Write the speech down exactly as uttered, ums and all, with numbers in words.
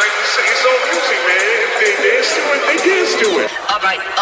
like to sing his own music, man. If they dance to it, they dance to it. All right.